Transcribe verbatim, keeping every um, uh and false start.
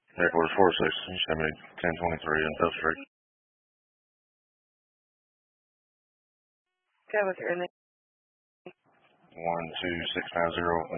Headquarters four six, show me ten twenty-three in Tuff Street. Go with your one two six nine zero